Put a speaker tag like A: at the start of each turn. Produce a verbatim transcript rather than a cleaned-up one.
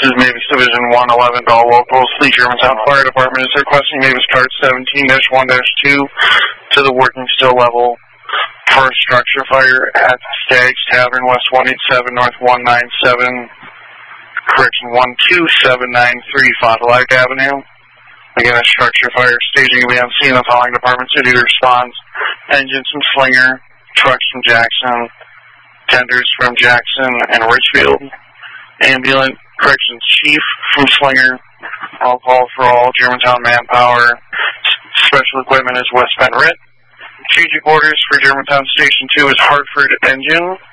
A: is Mavis Division one eleven, all locals. The Germantown Fire Department is requesting Mavis Card seventeen dash one dash two to the working still level for a structure fire at Stag's Tavern, West one eighty-seven, North one ninety-seven, correction, one two seven nine three, Fond du Lac Avenue. Again, a structure fire staging will be on scene. The following departments to do response: engines from Slinger, trucks from Jackson, tenders from Jackson and Richfield, ambulance corrections chief from Slinger, all call for all Germantown manpower. Special equipment is West Bend Rit. Strategic orders for Germantown Station two is Hartford Engine.